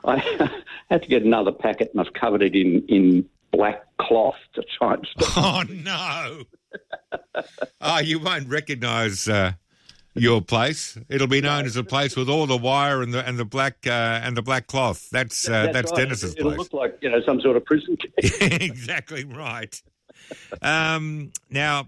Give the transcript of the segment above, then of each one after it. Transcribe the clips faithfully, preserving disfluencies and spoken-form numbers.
I had to get another packet and I've covered it in, in black cloth to try and stop. Oh, no. Oh, you won't recognise uh, your place. It'll be known no, as a place with all the wire and the and the black uh, and the black cloth. That's uh, that's, that's right. Dennis's It'll place. It'll look like, you know, some sort of prison cage. Exactly right. Um, now,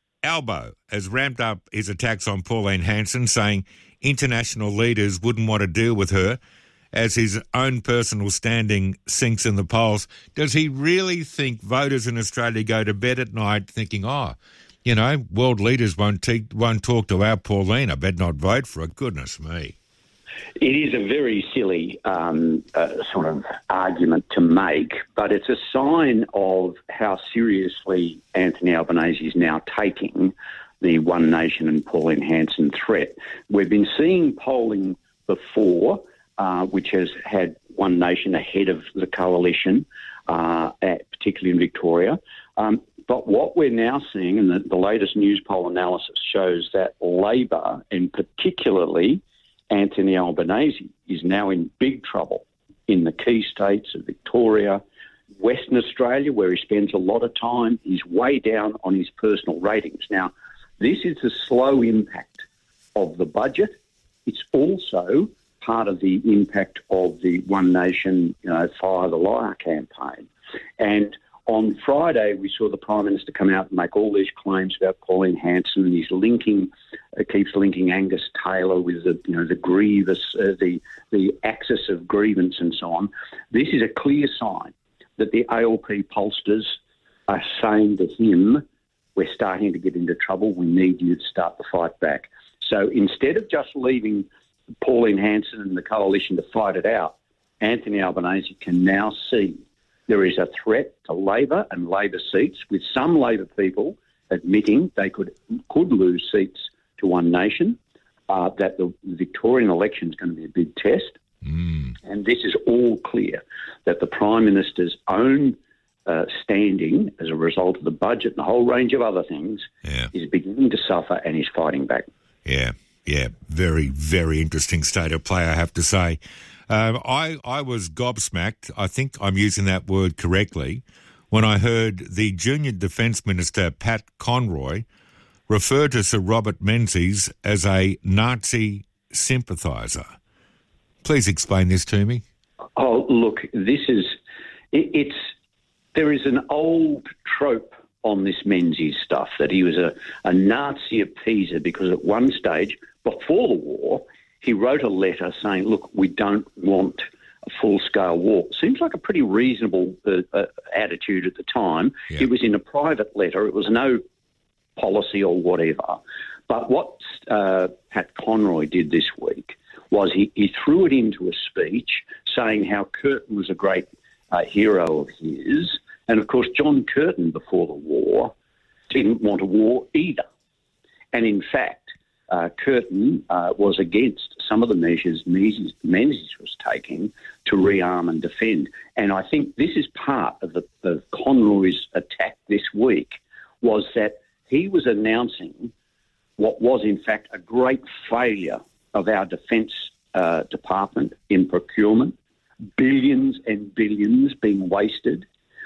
Albo has ramped up his attacks on Pauline Hanson, saying international leaders wouldn't want to deal with her as his own personal standing sinks in the polls. Does he really think voters in Australia go to bed at night thinking, oh, you know, world leaders won't, te- won't talk to our Pauline, I better not vote for her? Goodness me. It is a very silly um, uh, sort of argument to make, but it's a sign of how seriously Anthony Albanese is now taking the One Nation and Pauline Hanson threat. We've been seeing polling before, uh, which has had One Nation ahead of the coalition, uh, at, particularly in Victoria. Um, but what we're now seeing, and the, the latest news poll analysis shows that Labor, and particularly Anthony Albanese, is now in big trouble in the key states of Victoria, Western Australia, where he spends a lot of time. He's way down on his personal ratings. Now, this is the slow impact of the budget. It's also part of the impact of the One Nation, you know, Fire the Liar campaign. And on Friday, we saw the Prime Minister come out and make all these claims about Pauline Hanson, and he's linking, uh, keeps linking Angus Taylor with the, you know, the grievous, uh, the the axis of grievance and so on. This is a clear sign that the A L P pollsters are saying to him, we're starting to get into trouble, we need you to start the fight back. So instead of just leaving Pauline Hanson and the coalition to fight it out, Anthony Albanese can now see there is a threat to Labor and Labor seats, with some Labor people admitting they could could lose seats to One Nation, uh, that the Victorian election is going to be a big test. Mm. And this is all clear, that the Prime Minister's own uh, standing as a result of the budget and a whole range of other things yeah. is beginning to suffer, and he's fighting back. Yeah, yeah. Very, very interesting state of play, I have to say. Um, I, I was gobsmacked, I think I'm using that word correctly, when I heard the Junior Defence Minister, Pat Conroy, refer to Sir Robert Menzies as a Nazi sympathiser. Please explain this to me. Oh, look, this is, it, it's, there is an old trope on this Menzies stuff, that he was a, a Nazi appeaser, because at one stage, before the war, he wrote a letter saying, look, we don't want a full-scale war. Seems like a pretty reasonable uh, uh, attitude at the time. Yeah. It was in a private letter. It was no policy or whatever. But what uh, Pat Conroy did this week was he, he threw it into a speech saying how Curtin was a great uh, hero of his. And, of course, John Curtin, before the war, didn't want a war either. And, in fact, Uh, Curtin uh, was against some of the measures Menzies, Menzies was taking to rearm and defend. And I think this is part of, the, of Conroy's attack this week, was that he was announcing what was, in fact, a great failure of our Defence uh, Department in procurement, billions and billions being wasted.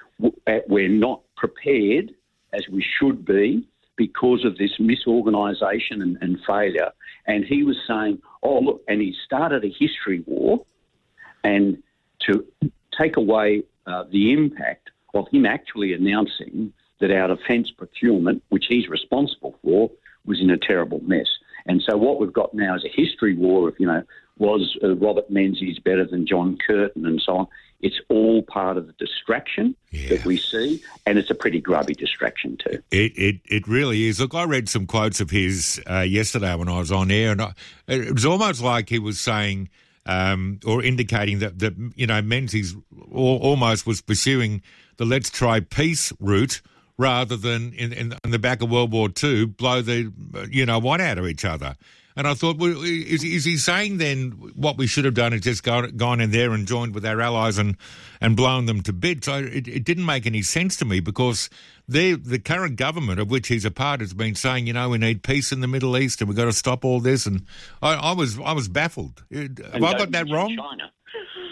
We're not prepared, as we should be, because of this misorganisation and, and failure. And he was saying, oh, look, and he started a history war, and to take away uh, the impact of him actually announcing that our defence procurement, which he's responsible for, was in a terrible mess. And so what we've got now is a history war of, you know, was uh, Robert Menzies better than John Curtin and so on. It's all part of the distraction yeah. that we see, and it's a pretty grubby distraction too. It it it really is. Look, I read some quotes of his uh, yesterday when I was on air, and I, it was almost like he was saying um, or indicating that, that you know, Menzies almost was pursuing the let's try peace route rather than in, in, in the back of World War Two blow the you know what out of each other. And I thought, well, is, is he saying then what we should have done is just go, gone in there and joined with our allies and, and blown them to bits? So it, it didn't make any sense to me, because the current government of which he's a part has been saying, you know, we need peace in the Middle East and we've got to stop all this. And I, I was I was baffled. Have and I got that wrong? China.